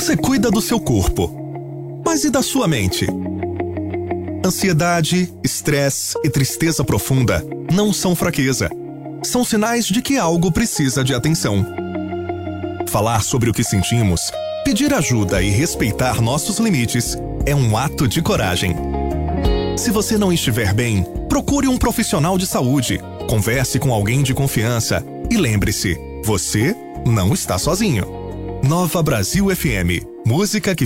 Você cuida do seu corpo, mas e da sua mente? Ansiedade, estresse e tristeza profunda não são fraqueza. São sinais de que algo precisa de atenção. Falar sobre o que sentimos, pedir ajuda e respeitar nossos limites é um ato de coragem. Se você não estiver bem, procure um profissional de saúde, converse com alguém de confiança e lembre-se, você não está sozinho. Nova Brasil FM, música que